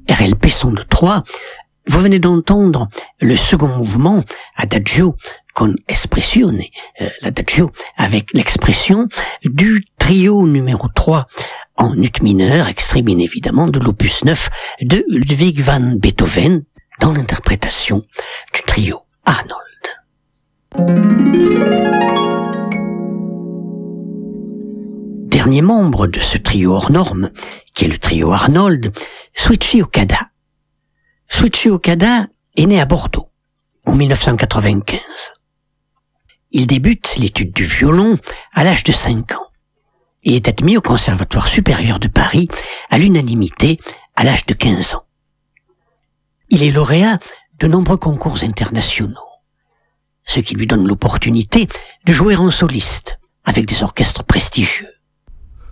RLP son de 3, vous venez d'entendre le second mouvement, Adagio con espressione, l'Adagio avec l'expression du trio numéro 3 en ut mineur, extrait bien évidemment de l'opus 9 de Ludwig van Beethoven dans l'interprétation du trio Arnold. Dernier membre de ce trio hors norme, qui est le trio Arnold, Shuichi Okada. Shuichi Okada est né à Bordeaux en 1995. Il débute l'étude du violon à l'âge de 5 ans et est admis au Conservatoire supérieur de Paris à l'unanimité à l'âge de 15 ans. Il est lauréat de nombreux concours internationaux, ce qui lui donne l'opportunité de jouer en soliste avec des orchestres prestigieux.